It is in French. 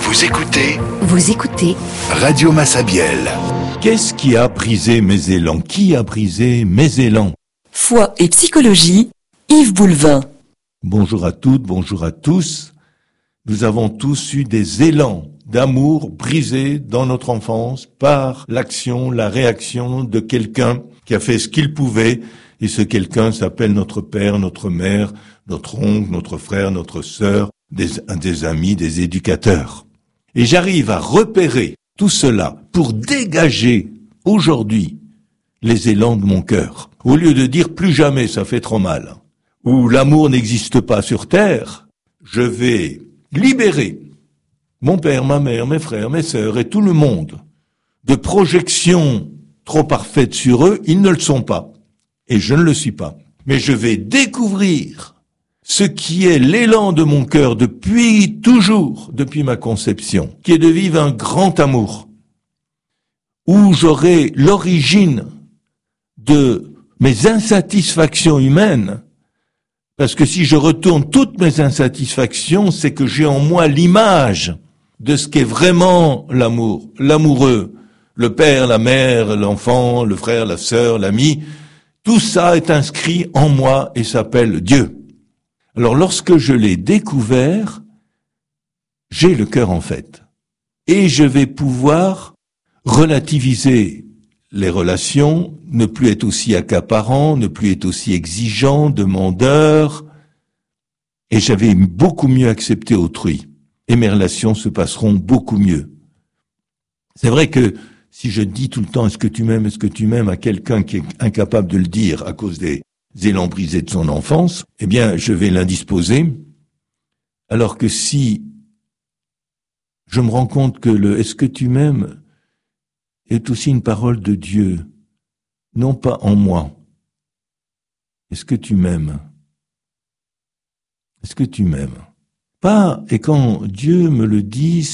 Vous écoutez Radio Massabielle. Qu'est-ce qui a brisé mes élans? Qui a brisé mes élans? Foi et psychologie, Yves Boulevin. Bonjour à toutes, bonjour à tous. Nous avons tous eu des élans d'amour brisés dans notre enfance par l'action, la réaction de quelqu'un qui a fait ce qu'il pouvait, et ce quelqu'un s'appelle notre père, notre mère, notre oncle, notre frère, notre sœur, des amis, des éducateurs. Et j'arrive à repérer tout cela pour dégager aujourd'hui les élans de mon cœur. Au lieu de dire plus jamais, ça fait trop mal, ou l'amour n'existe pas sur terre, je vais libérer mon père, ma mère, mes frères, mes sœurs et tout le monde de projections trop parfaites sur eux. Ils ne le sont pas, et je ne le suis pas. Mais je vais découvrir ce qui est l'élan de mon cœur depuis toujours, depuis ma conception, qui est de vivre un grand amour, où j'aurai l'origine de mes insatisfactions humaines, parce que si je retourne toutes mes insatisfactions, c'est que j'ai en moi l'image de ce qu'est vraiment l'amour, l'amoureux, le père, la mère, l'enfant, le frère, la sœur, l'ami. Tout ça est inscrit en moi et s'appelle Dieu. Alors lorsque je l'ai découvert, j'ai le cœur en fête. Et je vais pouvoir relativiser les relations, ne plus être aussi accaparant, ne plus être aussi exigeant, demandeur. Et j'avais beaucoup mieux accepté autrui. Et mes relations se passeront beaucoup mieux. C'est vrai que si je dis tout le temps « est-ce que tu m'aimes » à quelqu'un qui est incapable de le dire à cause des élans brisés de son enfance, eh bien, je vais l'indisposer. Alors que si je me rends compte que le « est-ce que tu m'aimes » est aussi une parole de Dieu, non pas en moi. Est-ce que tu m'aimes? Est-ce que tu m'aimes? Pas, et quand Dieu me le dit,